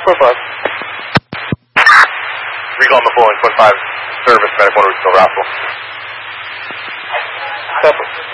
4-5. Recall on the phone, 25 service, medic 1 Roosevelt Roswell. Copy.